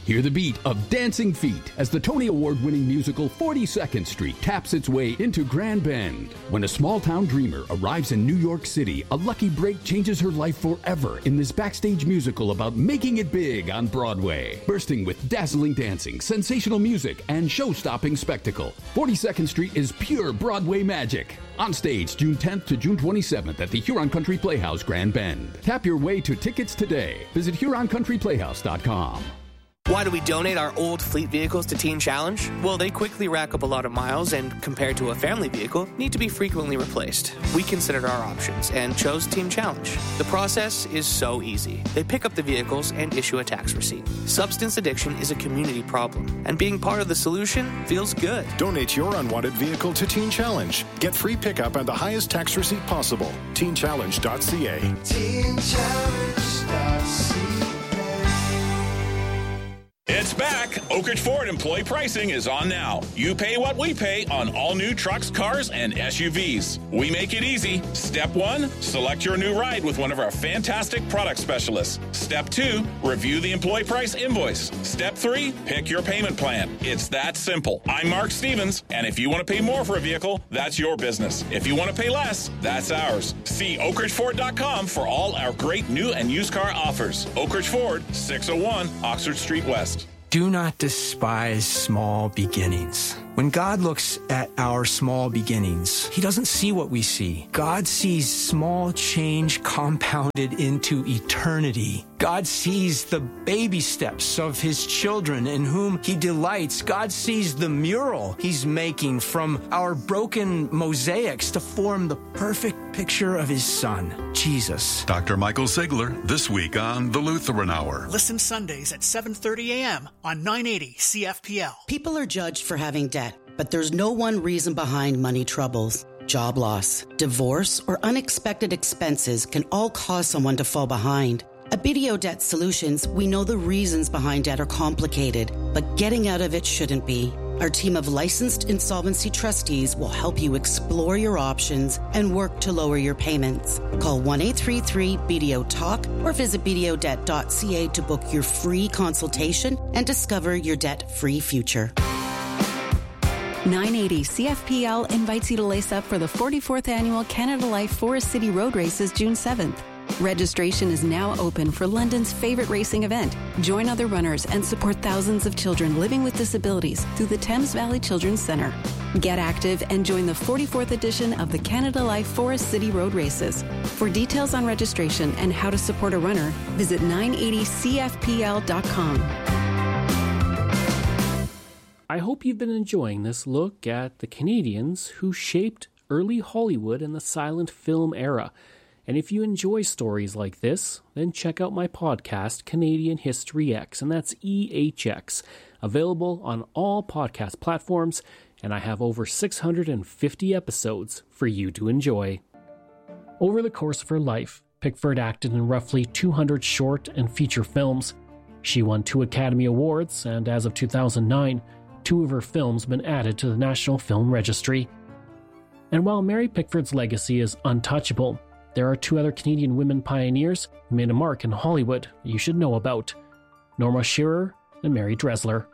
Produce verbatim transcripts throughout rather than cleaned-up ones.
Hear the beat of Dancing Feet as the Tony Award-winning musical forty-second Street taps its way into Grand Bend. When a small-town dreamer arrives in New York City, a lucky break changes her life forever in this backstage musical about making it big on Broadway. Bursting with dazzling dancing, sensational music, and show-stopping spectacle, forty-second Street is pure Broadway magic. On stage June tenth to June twenty-seventh at the Huron Country Playhouse, Grand Bend. Tap your way to tickets today. Visit Huron Country Playhouse dot com. Why do we donate our old fleet vehicles to Teen Challenge? Well, they quickly rack up a lot of miles and, compared to a family vehicle, need to be frequently replaced. We considered our options and chose Teen Challenge. The process is so easy. They pick up the vehicles and issue a tax receipt. Substance addiction is a community problem, and being part of the solution feels good. Donate your unwanted vehicle to Teen Challenge. Get free pickup and the highest tax receipt possible. teen challenge dot c a. teen challenge dot c a. It's back. Oak Ridge Ford employee pricing is on now. You pay what we pay on all new trucks, cars, and S U Vs. We make it easy. Step one, select your new ride with one of our fantastic product specialists. Step two, review the employee price invoice. Step three, pick your payment plan. It's that simple. I'm Mark Stevens, and if you want to pay more for a vehicle, that's your business. If you want to pay less, that's ours. See oak ridge ford dot com for all our great new and used car offers. Oak Ridge Ford, six oh one Oxford Street West. Do not despise small beginnings. When God looks at our small beginnings, He doesn't see what we see. God sees small change compounded into eternity. God sees the baby steps of His children in whom He delights. God sees the mural He's making from our broken mosaics to form the perfect picture of His Son, Jesus. Doctor Michael Ziegler, this week on The Lutheran Hour. Listen Sundays at seven thirty a.m. on nine eighty C F P L. People are judged for having debt, but there's no one reason behind money troubles. Job loss, divorce, or unexpected expenses can all cause someone to fall behind. At B D O Debt Solutions, we know the reasons behind debt are complicated, but getting out of it shouldn't be. Our team of licensed insolvency trustees will help you explore your options and work to lower your payments. Call one eight three three B D O talk or visit b d o debt dot c a to book your free consultation and discover your debt-free future. nine eighty C F P L invites you to lace up for the forty-fourth Annual Canada Life Forest City Road Races June seventh. Registration is now open for London's favorite racing event. Join other runners and support thousands of children living with disabilities through the Thames Valley Children's Centre. Get active and join the forty-fourth edition of the Canada Life Forest City Road Races. For details on registration and how to support a runner, visit nine eighty c f p l dot com. I hope you've been enjoying this look at the Canadians who shaped early Hollywood in the silent film era. And if you enjoy stories like this, then check out my podcast, Canadian History X, and that's E H X, available on all podcast platforms, and I have over six hundred fifty episodes for you to enjoy. Over the course of her life, Pickford acted in roughly two hundred short and feature films. She won two Academy Awards, and as of two thousand nine, two of her films have been added to the National Film Registry. And while Mary Pickford's legacy is untouchable, there are two other Canadian women pioneers who made a mark in Hollywood you should know about: Norma Shearer and Mary Dressler.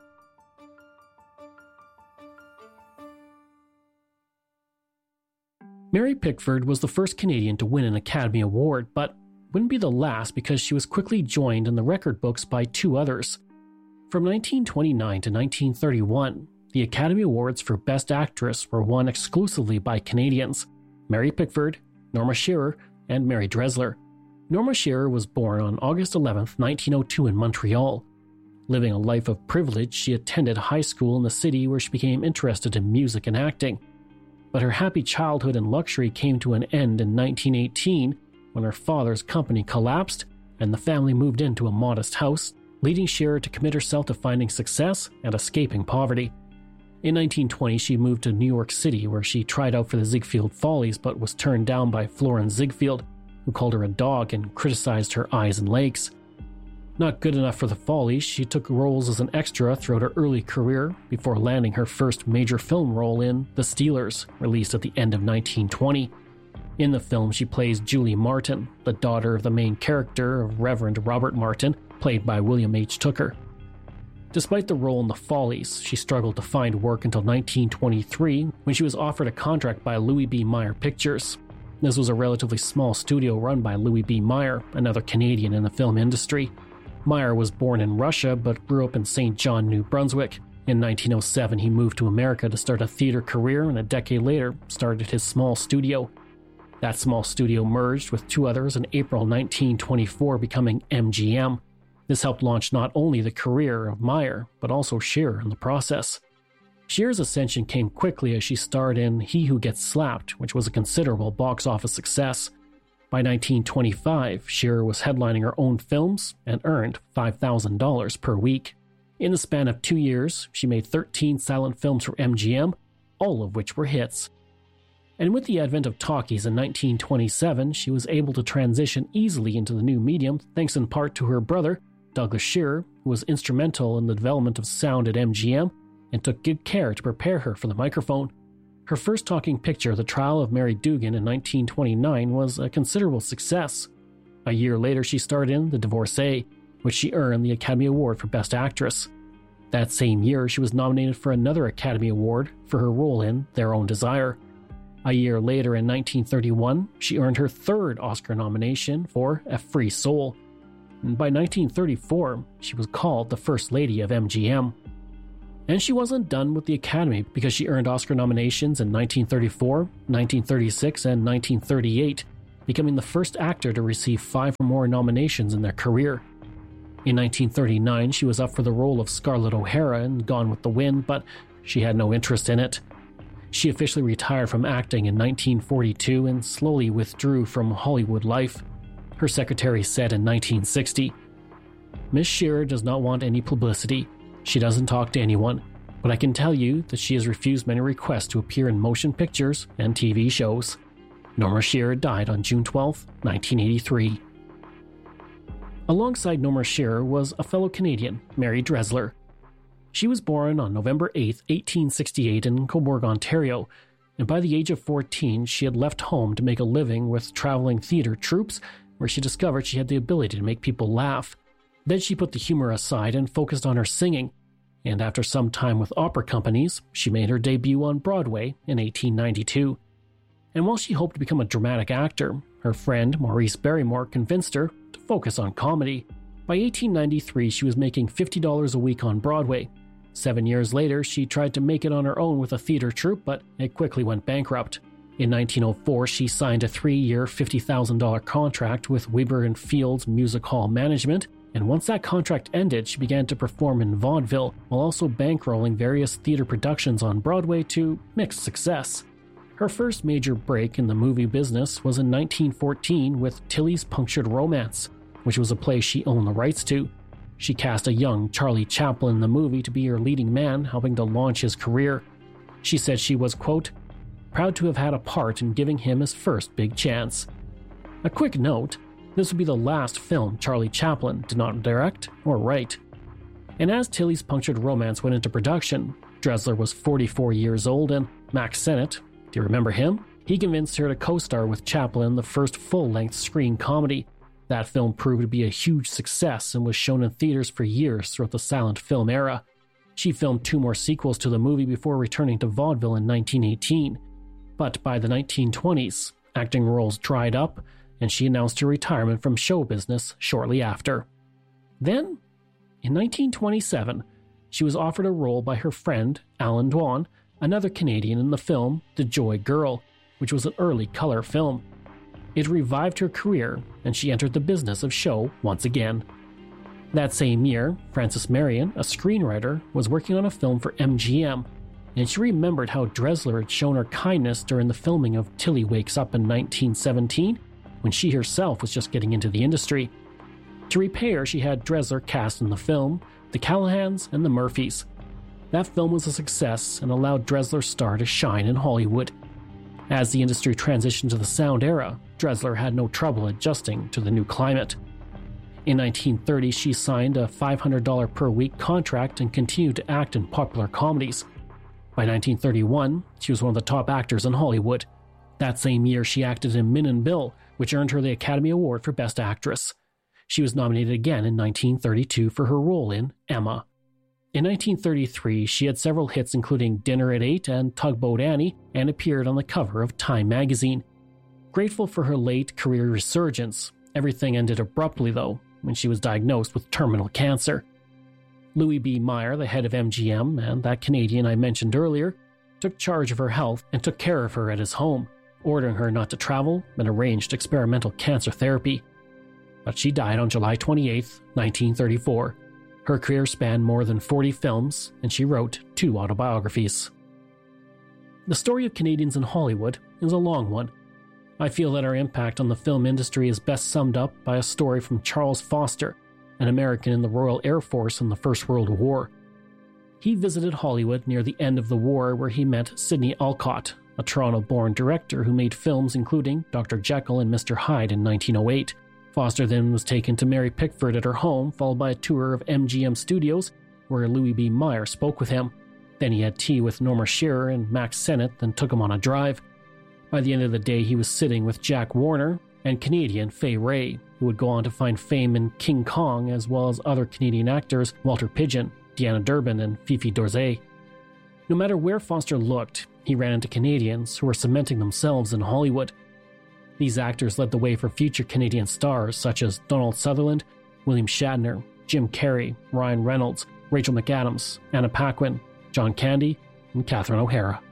Mary Pickford was the first Canadian to win an Academy Award, but wouldn't be the last because she was quickly joined in the record books by two others. From nineteen twenty-nine to nineteen thirty-one, the Academy Awards for Best Actress were won exclusively by Canadians: Mary Pickford, Norma Shearer, and Mary Dressler. Norma Shearer was born on August eleventh, nineteen oh two in Montreal. Living a life of privilege, she attended high school in the city where she became interested in music and acting. But her happy childhood and luxury came to an end in nineteen eighteen when her father's company collapsed and the family moved into a modest house, leading Shearer to commit herself to finding success and escaping poverty. In nineteen twenty, she moved to New York City, where she tried out for the Ziegfeld Follies but was turned down by Florence Ziegfeld, who called her a dog and criticized her eyes and legs. Not good enough for the Follies, she took roles as an extra throughout her early career before landing her first major film role in The Steelers, released at the end of nineteen twenty. In the film, she plays Julie Martin, the daughter of the main character of Reverend Robert Martin, played by William H. Tooker. Despite the role in The Follies, she struggled to find work until nineteen twenty-three when she was offered a contract by Louis B. Mayer Pictures. This was a relatively small studio run by Louis B. Mayer, another Canadian in the film industry. Mayer was born in Russia but grew up in Saint John, New Brunswick. In nineteen oh seven, he moved to America to start a theater career, and a decade later started his small studio. That small studio merged with two others in April nineteen twenty-four, becoming M G M. This helped launch not only the career of Mayer, but also Shearer in the process. Shearer's ascension came quickly as she starred in He Who Gets Slapped, which was a considerable box office success. By nineteen twenty-five, Shearer was headlining her own films and earned five thousand dollars per week. In the span of two years, she made thirteen silent films for M G M, all of which were hits. And with the advent of talkies in nineteen twenty-seven, she was able to transition easily into the new medium thanks in part to her brother, Douglas Shearer, who was instrumental in the development of sound at M G M and took good care to prepare her for the microphone. Her first talking picture, The Trial of Mary Dugan, in nineteen twenty-nine, was a considerable success. A year later, she starred in The Divorcee, which she earned the Academy Award for Best Actress. That same year, she was nominated for another Academy Award for her role in Their Own Desire. A year later, in nineteen thirty-one, she earned her third Oscar nomination for A Free Soul. And by nineteen thirty-four, she was called the First Lady of M G M. And she wasn't done with the Academy because she earned Oscar nominations in nineteen thirty-four, nineteen thirty-six, and nineteen thirty-eight, becoming the first actor to receive five or more nominations in their career. In nineteen thirty-nine, she was up for the role of Scarlett O'Hara in Gone with the Wind, but she had no interest in it. She officially retired from acting in nineteen forty-two and slowly withdrew from Hollywood life. Her secretary said in nineteen sixty, "Miss Shearer does not want any publicity. She doesn't talk to anyone, but I can tell you that she has refused many requests to appear in motion pictures and T V shows." Norma Shearer died on June twelfth, nineteen eighty-three. Alongside Norma Shearer was a fellow Canadian, Mary Dressler. She was born on November eighth, eighteen sixty-eight in Cobourg, Ontario, and by the age of fourteen she had left home to make a living with traveling theater troupes, where she discovered she had the ability to make people laugh. Then she put the humor aside and focused on her singing, and after some time with opera companies, she made her debut on Broadway in eighteen ninety-two. And while she hoped to become a dramatic actor, her friend Maurice Barrymore convinced her to focus on comedy. By eighteen ninety-three, she was making fifty dollars a week on Broadway. Seven years later, she tried to make it on her own with a theater troupe, but it quickly went bankrupt. In nineteen oh four, she signed a three-year, fifty thousand dollars contract with Weber and Fields Music Hall Management, and once that contract ended, she began to perform in vaudeville, while also bankrolling various theater productions on Broadway to mixed success. Her first major break in the movie business was in nineteen fourteen with Tilly's Punctured Romance, which was a play she owned the rights to. She cast a young Charlie Chaplin in the movie to be her leading man, helping to launch his career. She said she was, quote, "proud to have had a part in giving him his first big chance." A quick note, this would be the last film Charlie Chaplin did not direct or write. And as Tilly's Punctured Romance went into production, Dressler was forty-four years old, and Max Sennett, do you remember him? He convinced her to co-star with Chaplin in the first full-length screen comedy. That film proved to be a huge success and was shown in theaters for years throughout the silent film era. She filmed two more sequels to the movie before returning to vaudeville in nineteen eighteen. But by the nineteen twenties, acting roles dried up, and she announced her retirement from show business shortly after. Then, in nineteen twenty-seven, she was offered a role by her friend Alan Dwan, another Canadian, in the film The Joy Girl, which was an early color film. It revived her career, and she entered the business of show once again. That same year, Frances Marion, a screenwriter, was working on a film for M G M, and she remembered how Dressler had shown her kindness during the filming of Tilly Wakes Up in nineteen seventeen, when she herself was just getting into the industry. To repay her, she had Dressler cast in the film, the Callahans and the Murphys. That film was a success and allowed Dressler's star to shine in Hollywood. As the industry transitioned to the sound era, Dressler had no trouble adjusting to the new climate. In nineteen thirty, she signed a five hundred dollars per week contract and continued to act in popular comedies. By nineteen thirty-one, she was one of the top actors in Hollywood. That same year, she acted in Min and Bill, which earned her the Academy Award for Best Actress. She was nominated again in nineteen thirty-two for her role in Emma. In nineteen thirty-three, she had several hits including Dinner at Eight and Tugboat Annie, and appeared on the cover of Time magazine. Grateful for her late career resurgence, everything ended abruptly though, when she was diagnosed with terminal cancer. Louis B. Meyer, the head of M G M, and that Canadian I mentioned earlier, took charge of her health and took care of her at his home, ordering her not to travel and arranged experimental cancer therapy. But she died on July twenty-eighth, nineteen thirty-four. Her career spanned more than forty films, and she wrote two autobiographies. The story of Canadians in Hollywood is a long one. I feel that our impact on the film industry is best summed up by a story from Charles Foster, an American in the Royal Air Force in the First World War. He visited Hollywood near the end of the war, where he met Sidney Olcott, a Toronto-born director who made films including Doctor Jekyll and Mister Hyde in nineteen oh eight. Foster then was taken to Mary Pickford at her home, followed by a tour of M G M Studios, where Louis B. Meyer spoke with him. Then he had tea with Norma Shearer and Max Sennett, then took him on a drive. By the end of the day, he was sitting with Jack Warner and Canadian Fay Wray, who would go on to find fame in King Kong, as well as other Canadian actors Walter Pidgeon, Deanna Durbin, and Fifi Dorzay. No matter where Foster looked, he ran into Canadians who were cementing themselves in Hollywood. These actors led the way for future Canadian stars such as Donald Sutherland, William Shatner, Jim Carrey, Ryan Reynolds, Rachel McAdams, Anna Paquin, John Candy, and Catherine O'Hara.